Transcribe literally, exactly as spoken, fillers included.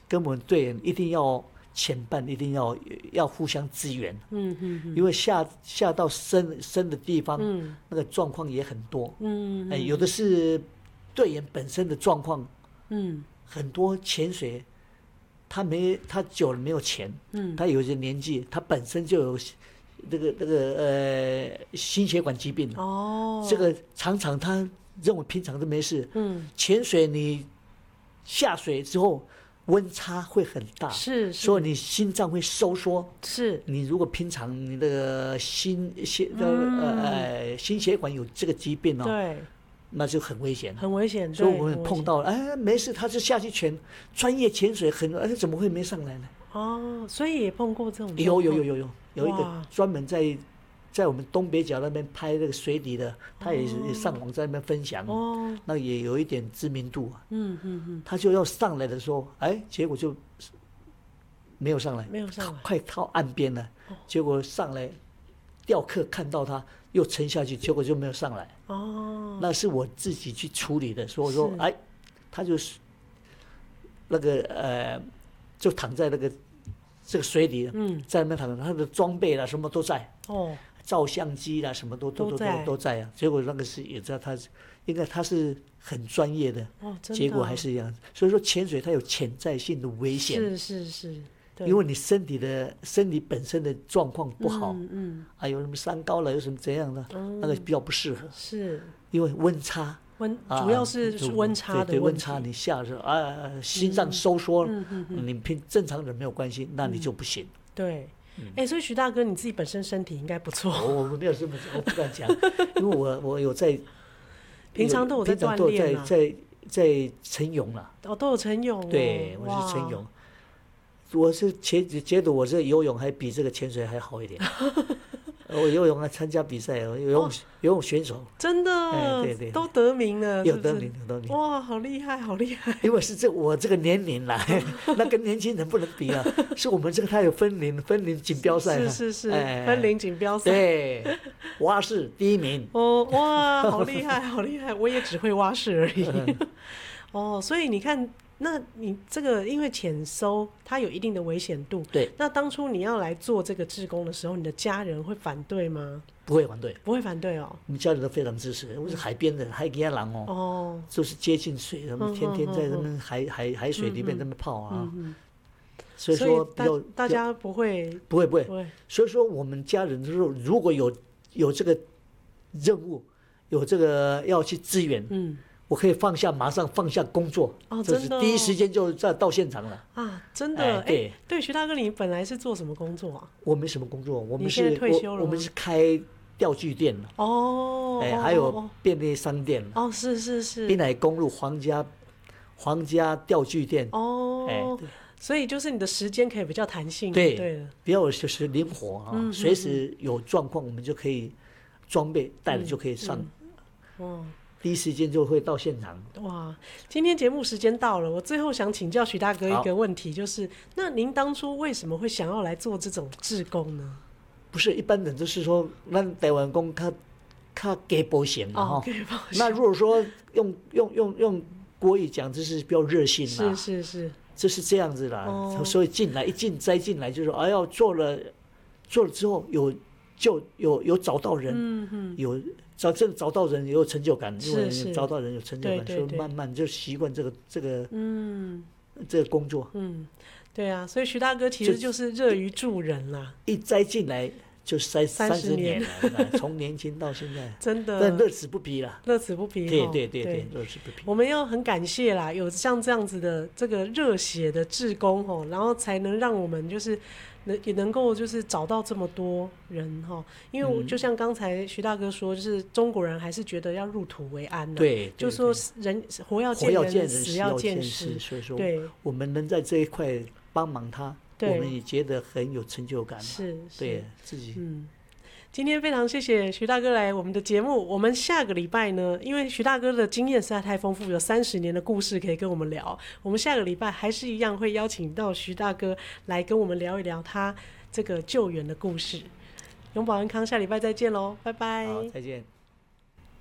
跟我们队员一定要前伴，一定要要互相支援。嗯嗯嗯，因为下下到深深的地方，嗯，那个状况也很多。嗯，哎，有的是队员本身的状况，嗯，很多潜水。他没，他久了没有钱，嗯，他有些年纪，他本身就有这个这个呃心血管疾病哦，这个常常他认为平常都没事，嗯，潜水你下水之后温差会很大， 是，是所以你心脏会收缩， 是，你如果平常你的心血呃呃心血管有这个疾病哦， 对。 那就很危险， 很危险。 所以我们碰到了，哎，没事，他就下去潜，专业潜水很，哎，怎么会没上来呢？ 哦，所以也碰过这种。 有有有有有有一个专门在在我们东北角那边拍那个水底的，他也是上网在那边分享，哦，那也有一点知名度啊。嗯嗯嗯。他就要上来的时候，哎，结果就没有上来， 没有上来， 快靠岸边了，哦，结果上来。钓客看到他又沉下去，结果就没有上来。哦，那是我自己去处理的，所以说，哎，他就是那个呃，就躺在那个这个水里，嗯，在那边躺着，他的装备啦什么都在，哦，照相机啦什么都都都都都在啊。结果那个是也知道他应该他是很专业的，哦，真的，结果还是一样。所以说潜水它有潜在性的危险， 是是是。 因为你身体的身体本身的状况不好，嗯嗯，还有什么三高了，有什么怎样的，嗯，那个比较不适合， 是， 因为温差， 温主要是温差的问题， 对对，温差你下的时候啊，心脏收缩，嗯嗯嗯，你平正常人没有关系，那你就不行。 对，哎，所以徐大哥你自己本身身体应该不错， 我我没有这么我不敢讲，因为我我有在平常都有在锻炼啊，在在晨泳了， 哦，都有晨泳， 对，我是晨泳。我是觉得我这游泳还比这个潜水还好一点。我游泳还参加比赛，游泳、哦、游泳选手， 真的， 哎、对, 对对， 都得名了， 有得名，有得名。 哇，好厉害，好厉害！ 因为是这我这个年龄啦，那跟年轻人不能比啊。是我们这个他有分龄，分龄锦标赛， 是是是，哎、分龄锦标赛， 对，蛙式第一名。 哦，哇，好厉害，好厉害！我也只会蛙式而已。哦，所以你看。那你这个因为潜搜它有一定的危险度， 对。 那当初你要来做这个志工的时候，你的家人会反对吗？ 不会反对， 不会反对哦。 我们家人都非常支持。我是海边的海边人哦，哦，就是接近水，他们天天在那边海海海水里面那边泡啊。嗯嗯，所以说比较大家不会不会不会不会。所以说我们家人就是如果有有这个任务，有这个要去支援，嗯。我可以放下，马上放下工作， 哦，真的、哦， 第一时间就在到现场了啊！真的，哎、对对，徐大哥，你本来是做什么工作啊？ 我没什么工作，我们是退休了我，我们是开钓具店的哦，哎，还有便利商店哦，是是是， 滨海公路皇家皇家钓具店哦，哎，所以就是你的时间可以比较弹性， 对对了， 比较就是灵活啊，嗯、随时有状况我们就可以装备带了就可以上，哦。第一时间就会到现场。 哇，今天节目时间到了，我最后想请教徐大哥一个问题，就是那您当初为什么会想要来做这种志工呢？ 不是一般人就是说，那台湾工他他给保险嘛哈。那如果说用用用用国语讲，就是比较热心啦。 是是是， 就是这样子啦。哦、所以进来一进栽进来，就是哎要做了做了之后有就有有找到人，嗯嗯，有。找真找到人也有成就感，因为找到人有成就感，所以慢慢就习惯这个这个嗯这个工作。 嗯，对啊，所以徐大哥其实就是乐于助人啦。 一栽进来就栽三十年了，从年轻到现在， 真的， 但乐此不疲啦， 乐此不疲。 对对对对，乐此不疲。 我们要很感谢啦，有像这样子的这个热血的志工哦，然后才能让我们就是。也能够就是找到这么多人哈，因为就像刚才徐大哥说，就是中国人还是觉得要入土为安、啊、 对， 就说人活要见人，死要见尸， 所以说对，我们能在这一块帮忙他，我们也觉得很有成就感， 是， 对自己， 嗯。今天非常谢谢徐大哥来我们的节目。我们下个礼拜呢，因为徐大哥的经验实在太丰富，有三十年的故事可以跟我们聊。我们下个礼拜还是一样会邀请到徐大哥来跟我们聊一聊他这个救援的故事。永保安康，下礼拜再见喽，拜拜。 好，再见。